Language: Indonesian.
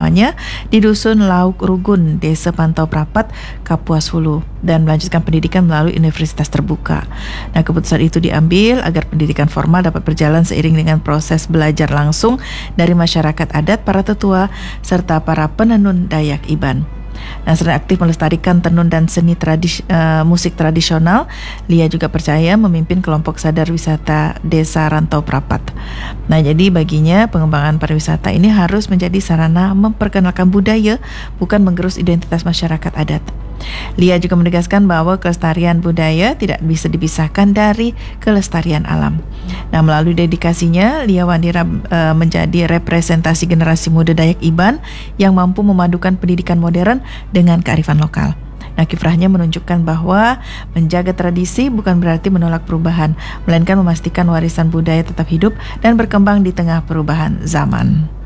utamanya di Dusun Lauk Rugun, Desa Pantau Prapat, Kapuas Hulu, dan melanjutkan pendidikan melalui universitas terbuka. Nah, keputusan itu diambil agar pendidikan formal dapat berjalan seiring dengan proses belajar langsung dari masyarakat adat, para tetua, serta para penenun Dayak Iban. Nah, selain aktif melestarikan tenun dan seni musik tradisional, Lia juga percaya memimpin kelompok sadar wisata Desa Rantau Prapat. Nah, jadi baginya pengembangan pariwisata ini harus menjadi sarana memperkenalkan budaya, bukan menggerus identitas masyarakat adat. Lia juga menegaskan bahwa kelestarian budaya tidak bisa dipisahkan dari kelestarian alam. Nah, melalui dedikasinya, Lia Wandira menjadi representasi generasi muda Dayak Iban yang mampu memadukan pendidikan modern dengan kearifan lokal. Nah, kiprahnya menunjukkan bahwa menjaga tradisi bukan berarti menolak perubahan, melainkan memastikan warisan budaya tetap hidup dan berkembang di tengah perubahan zaman.